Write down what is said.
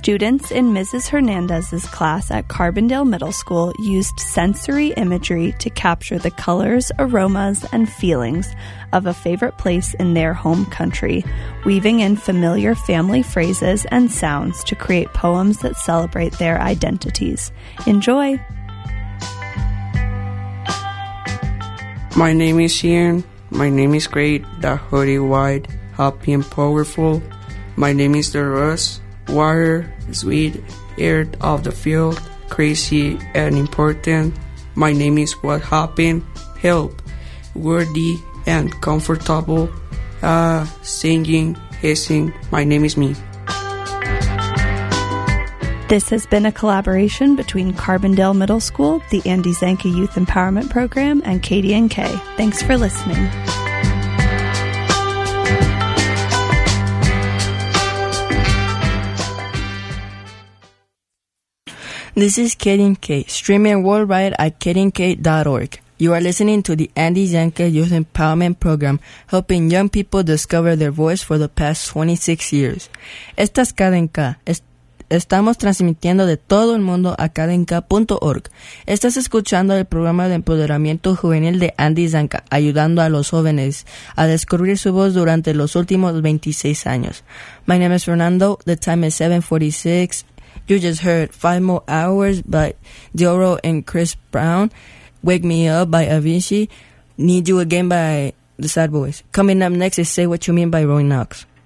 Students in Mrs. Hernandez's class at Carbondale Middle School used sensory imagery to capture the colors, aromas, and feelings of a favorite place in their home country, weaving in familiar family phrases and sounds to create poems that celebrate their identities. Enjoy! My name is Ian. My name is great, the hoodie wide, happy and powerful. My name is the rust, water, sweet, air of the field, crazy and important. My name is what happened, help, worthy and comfortable, singing, hissing. My name is me. This has been a collaboration between Carbondale Middle School, the Andy Zanka Youth Empowerment Program, and KDNK. Thanks for listening. This is KDNK, streaming worldwide at kdnk.org. You are listening to the Andy Zanka Youth Empowerment Program, helping young people discover their voice for the past 26 years. Esta es KDNK. Estamos transmitiendo de todo el mundo a kdnk.org. Estás escuchando el programa de empoderamiento juvenil de Andy Zanka, ayudando a los jóvenes a descubrir su voz durante los últimos 26 años. My name is Fernando. The time is 7:46. You just heard 5 More Hours by Dioro and Chris Brown. Wake Me Up by Avicii. Need You Again by The Sad Boys. Coming up next is Say What You Mean by Roy Knox.